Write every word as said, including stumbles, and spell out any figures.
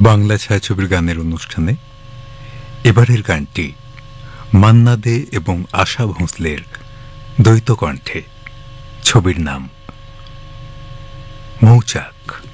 বাংলা ছায়াছবির গানের অনুষ্ঠানে এবারের গানটি মান্না দে এবং আশা ভোঁসলের দ্বৈত কণ্ঠে। ছবির নাম মৌচাক।